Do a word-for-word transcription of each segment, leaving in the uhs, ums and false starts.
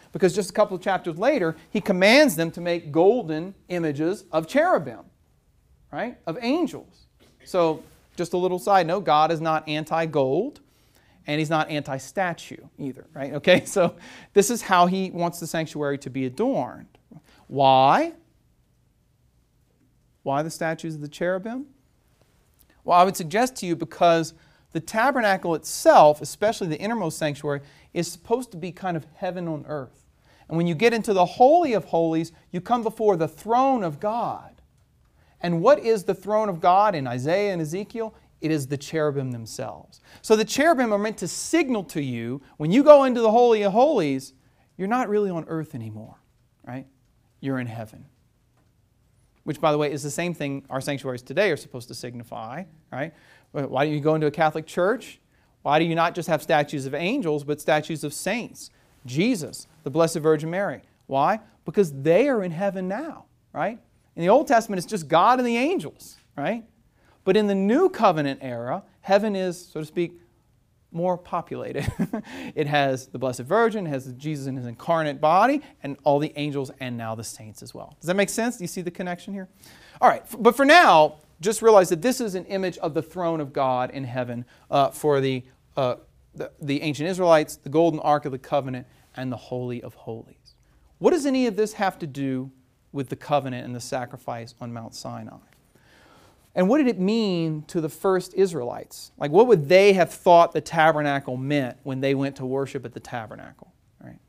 Because just a couple of chapters later, he commands them to make golden images of cherubim, right? Of angels. So just a little side note, God is not anti-gold, and he's not anti-statue either, right? Okay, so this is how he wants the sanctuary to be adorned. Why? Why the statues of the cherubim? Well, I would suggest to you because the tabernacle itself, especially the innermost sanctuary, is supposed to be kind of heaven on earth. And when you get into the Holy of Holies, you come before the throne of God. And what is the throne of God in Isaiah and Ezekiel? It is the cherubim themselves. So the cherubim are meant to signal to you, when you go into the Holy of Holies, you're not really on earth anymore, right? You're in heaven. Which, by the way, is the same thing our sanctuaries today are supposed to signify, right? Why do you go into a Catholic church? Why do you not just have statues of angels, but statues of saints? Jesus, the Blessed Virgin Mary. Why? Because they are in heaven now, right? In the Old Testament, it's just God and the angels, right? But in the New Covenant era, heaven is, so to speak, more populated. It has the Blessed Virgin, it has Jesus in his incarnate body, and all the angels, and now the saints as well. Does that make sense? Do you see the connection here? All right, but for now, just realize that this is an image of the throne of God in heaven uh, for the, uh, the, the ancient Israelites, the golden ark of the covenant, and the Holy of Holies. What does any of this have to do with the covenant and the sacrifice on Mount Sinai? And what did it mean to the first Israelites? Like, what would they have thought the tabernacle meant when they went to worship at the tabernacle? Right?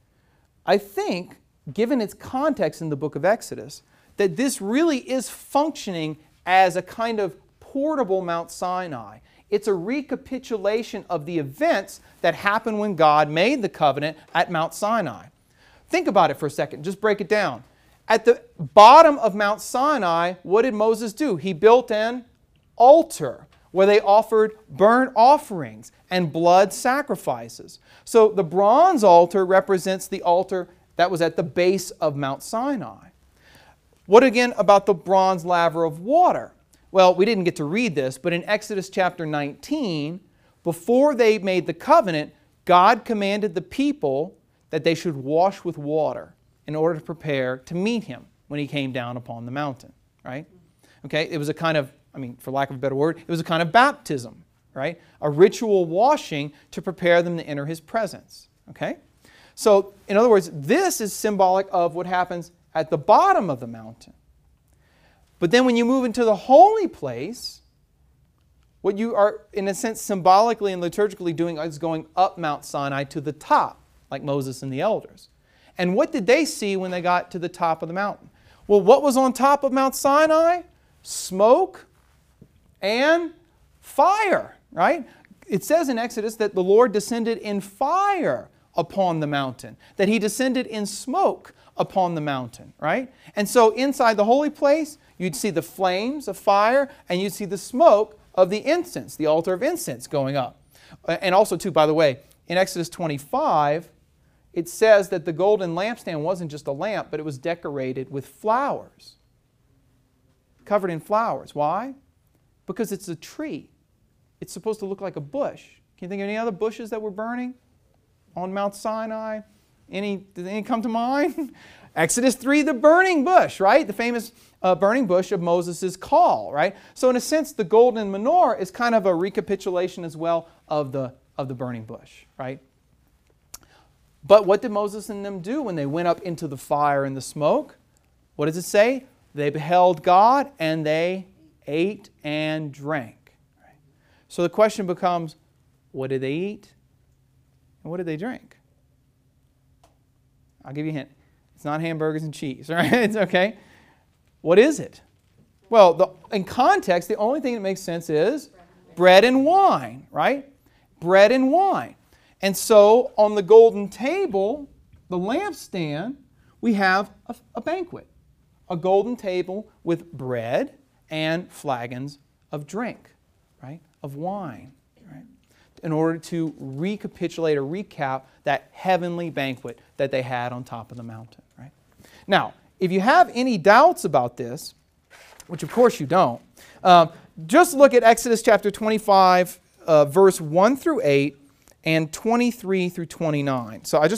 I think, given its context in the book of Exodus, that this really is functioning as a kind of portable Mount Sinai. It's a recapitulation of the events that happened when God made the covenant at Mount Sinai. Think about it for a second. Just break it down. At the bottom of Mount Sinai, what did Moses do? He built an altar where they offered burnt offerings and blood sacrifices. So the bronze altar represents the altar that was at the base of Mount Sinai. What again about the bronze laver of water? Well, we didn't get to read this, but in Exodus chapter nineteen, before they made the covenant, God commanded the people that they should wash with water in order to prepare to meet Him when He came down upon the mountain, right? Okay, it was a kind of, I mean, for lack of a better word, it was a kind of baptism, right? A ritual washing to prepare them to enter His presence, okay? So, in other words, this is symbolic of what happens at the bottom of the mountain. But then when you move into the holy place, what you are, in a sense, symbolically and liturgically doing is going up Mount Sinai to the top, like Moses and the elders. And what did they see when they got to the top of the mountain? Well, what was on top of Mount Sinai? Smoke and fire, right? It says in Exodus that the Lord descended in fire upon the mountain, that He descended in smoke upon the mountain, right? And so inside the holy place, you'd see the flames of fire and you'd see the smoke of the incense, the altar of incense going up. And also, too, by the way, in Exodus twenty-five, it says that the golden lampstand wasn't just a lamp, but it was decorated with flowers. Covered in flowers. Why? Because it's a tree. It's supposed to look like a bush. Can you think of any other bushes that were burning on Mount Sinai? Any, did any come to mind? Exodus three, the burning bush, right? The famous uh, burning bush of Moses' call, right? So in a sense, the golden menorah is kind of a recapitulation as well of the, of the burning bush, right? But what did Moses and them do when they went up into the fire and the smoke? What does it say? They beheld God and they ate and drank. Right? So the question becomes, what did they eat and what did they drink? I'll give you a hint. It's not hamburgers and cheese, right? It's okay. What is it? Well, the, in context, the only thing that makes sense is bread and wine, right? Bread and wine. And so on the golden table, the lampstand, we have a, a banquet. A golden table with bread and flagons of drink, right? Of wine, right? In order to recapitulate or recap that heavenly banquet that they had on top of the mountain, right? Now, if you have any doubts about this, which of course you don't, uh, just look at Exodus chapter twenty-five, uh, verse one through eight, and twenty-three through twenty-nine. So I just